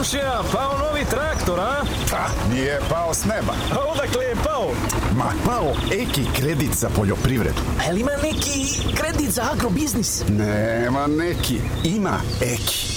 Komšija, pao novi traktor, a? Nije pao s neba. A odakle je pao? Ma, pao Eki kredit za poljoprivredu. A jel ima neki kredit za agrobiznis? Nema neki, ima Eki.